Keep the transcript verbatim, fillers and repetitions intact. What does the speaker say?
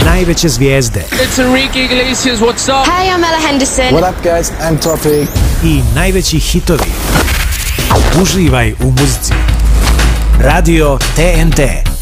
najveće zvijezde. It's Enrique Iglesias, what's up? Hey, I'm Ella Henderson. What up guys, I'm Topic. I najveći hitovi. Uživaj u muzici. Radio T N T.